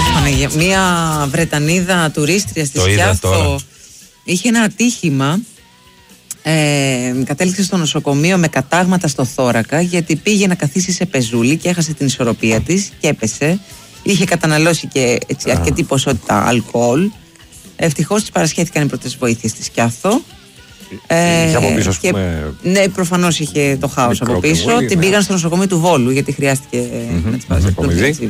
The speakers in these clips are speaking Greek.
Μία Βρετανίδα τουρίστρια στη Σκιάθο είχε ένα ατύχημα. Κατέληξε στο νοσοκομείο με κατάγματα στο θώρακα γιατί πήγε να καθίσει σε πεζούλι και έχασε την ισορροπία της και έπεσε. Είχε καταναλώσει και έτσι, αρκετή ποσότητα αλκοόλ. Ευτυχώς της παρασχέθηκαν οι πρώτες βοήθειες στη Σκιάθο. Είχε από πίσω, και, ναι, προφανώς είχε το χάος από πίσω. Την πήγαν στο νοσοκομείο του Βόλου γιατί χρειάστηκε να της παρασχεθεί.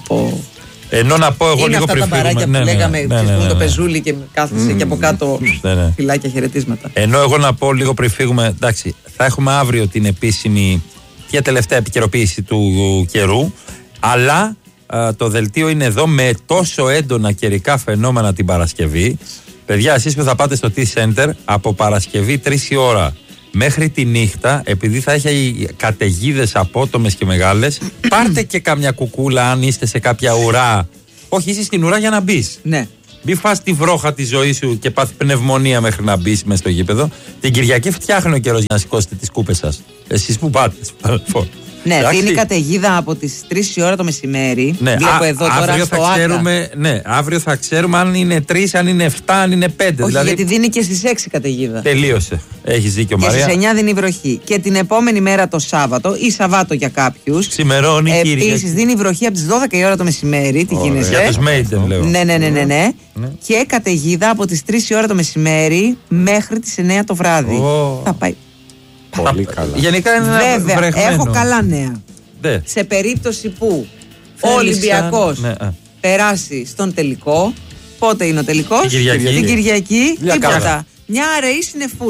Ενώ να πω εγώ είναι λίγο πριν φύγουμε. Είναι αυτά τα μπαράκια που λέγαμε, το πεζούλι και κάθεσαι και από κάτω φυλάκια χαιρετίσματα. Ενώ εγώ να πω λίγο πριν φύγουμε, εντάξει, θα έχουμε αύριο την επίσημη και τελευταία επικαιροποίηση του καιρού, αλλά το δελτίο είναι εδώ με τόσο έντονα καιρικά φαινόμενα την Παρασκευή. Παιδιά, εσείς που θα πάτε στο T-Center από Παρασκευή 3 η ώρα μέχρι τη νύχτα, επειδή θα έχει καταιγίδες απότομες και μεγάλες, πάρτε και καμιά κουκούλα αν είστε σε κάποια ουρά. Όχι, είσαι στην ουρά για να μπεις. Ναι. Μη φας τη βρόχα τη ζωή σου και πάθει πνευμονία μέχρι να μπεις μέσα στο γήπεδο. Την Κυριακή φτιάχνει ο καιρός για να σηκώσετε τις κούπες σας. Εσείς που πάτε. Ναι, δίνει καταιγίδα από τις 3 η ώρα το μεσημέρι. Ναι, βλέπω εδώ τώρα αύριο στο θα ξέρουμε, ναι, αύριο θα ξέρουμε αν είναι 3, αν είναι 7, αν είναι 5. Όχι, δηλαδή, γιατί δίνει και στις 6 καταιγίδα. Τελείωσε. Έχεις δίκιο, Μαρία. Και στις 9 δίνει βροχή. Και την επόμενη μέρα το Σάββατο ή Σαββάτο για κάποιους. Ξημερώνει η Κυριακή. Επίσης δίνει βροχή από τις 12 η ώρα το μεσημέρι. Τι γίνεται. Για τους Μέιντεν, λέω. Ναι. Και καταιγίδα από τις 3 η ώρα το μεσημέρι μέχρι τις 9 το βράδυ. Θα πάει. Πολύ καλά. Γενικά είναι ένα βρεχμένο. Έχω καλά νέα. Ναι. Σε περίπτωση που ο Ολυμπιακός περάσει στον τελικό, πότε είναι ο τελικός? Την Κυριακή. Τίποτα. Μια αραιή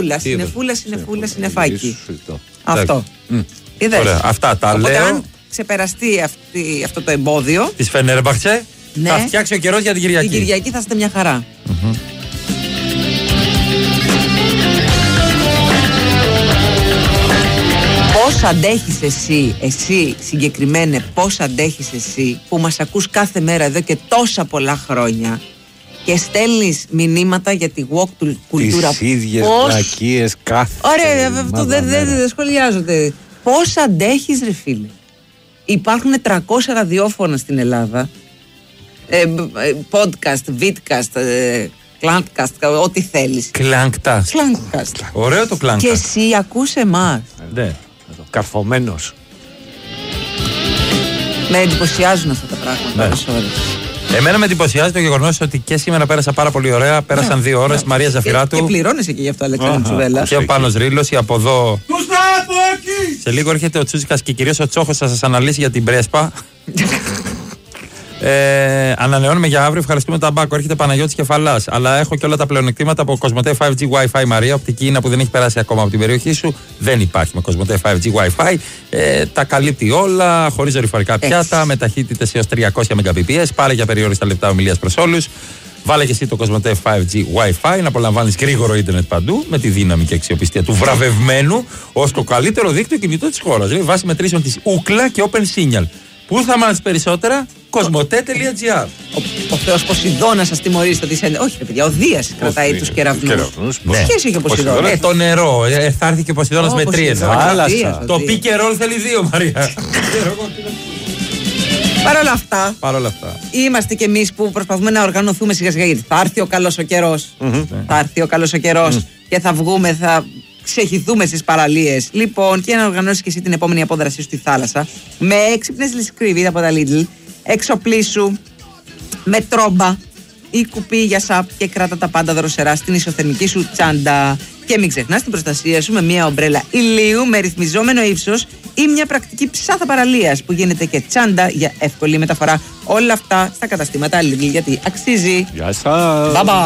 συννεφάκι. Αυτό. Είδες. Ωραία. Αυτά τα οπότε, λέω. αν ξεπεραστεί αυτό το εμπόδιο της Φενέρμπαχτσε, θα φτιάξει ο καιρός για την Κυριακή. Την Κυριακή θα είστε μια χαρά. Πώς αντέχεις εσύ συγκεκριμένα, πώς αντέχεις εσύ που μας ακούς κάθε μέρα εδώ και τόσα πολλά χρόνια και στέλνεις μηνύματα για τη woke κουλτούρα. Τις ίδιες βλακίες κάθε. Ωραία, αυτό δεν σχολιάζονται. Πώς αντέχεις, ρε φίλε? Υπάρχουν 300 ραδιόφωνα στην Ελλάδα, podcast, vidcast, clankcast, ό,τι θέλεις. Clankcast. Ωραίο το Clankcast. Και εσύ ακούς εμάς. Ναι. Καρφωμένος. Με εντυπωσιάζουν αυτά τα πράγματα. Εμένα με εντυπωσιάζει το γεγονός ότι και σήμερα πέρασα πάρα πολύ ωραία. Πέρασαν 2 ώρες. Μαρία Ζαφυράτου. Και πληρώνεσαι και γι' αυτό, Αλεξάνδρου Τσουβέλλα. Και ο Πάνος Ρήλος, από εδώ. Σε λίγο έρχεται ο Τσούτσικας και κυρίως ο Τσόχος θα σας αναλύσει για την Πρέσπα. Ανανεώνουμε για αύριο. Ευχαριστούμε τον Μπάκο. Έρχεται Παναγιώτης Κεφαλάς. Αλλά έχω και όλα τα πλεονεκτήματα από Κοσμοτέ 5G Wi-Fi. Μαρία, οπτική είναι που δεν έχει περάσει ακόμα από την περιοχή σου. Δεν υπάρχει με Κοσμοτέ 5G Wi-Fi. Τα καλύπτει όλα, χωρίς δορυφορικά πιάτα, με ταχύτητες έως 300 Mbps. Πάρε για περιόριστα λεπτά ομιλίας προς όλους. Βάλε και εσύ το Κοσμοτέ 5G Wi-Fi να απολαμβάνεις γρήγορο ίντερνετ παντού με τη δύναμη και αξιοπιστία του βραβευμένου ως το καλύτερο δίκτυο κινητό της χώρας. Δηλαδή, βάσει μετρήσεων της Ookla και Open Signal. Πού θα μάθεις περισσότερα? Κοσμοτέ.gr. Ο Θεός Ποσειδώνας σας τιμωρεί στο T-Center. Όχι, ρε παιδιά, ο Δίας κρατάει τους κεραυνούς. Τι σχέση έχει ο Ποσειδώνας? Το νερό. Θα έρθει και ο Ποσειδώνας με 3. Το πίκε ρόλ θέλει 2, Μαρία. Παρ' όλα αυτά, είμαστε κι εμείς που προσπαθούμε να οργανωθούμε σιγά σιγά, γιατί θα έρθει ο καλός ο καιρός. Θα έρθει ο καλός ο καιρός και θα βγούμε, θα ξεχυθούμε στις παραλίες. Λοιπόν, και να οργανώσεις και εσύ την επόμενη απόδρασή σου στη θάλασσα με έξυπνες λησκριβίδες από τα Lidl. Εξοπλίσου με τρόμπα ή κουπί για σαπ και κράτα τα πάντα δροσερά στην ισοθερμική σου τσάντα. Και μην ξεχνάς την προστασία σου με μια ομπρέλα ηλίου με ρυθμιζόμενο ύψος ή μια πρακτική ψάθα παραλίας που γίνεται και τσάντα για εύκολη μεταφορά. Όλα αυτά στα καταστήματα Lidl, γιατί αξίζει. Γεια σας. Bye bye.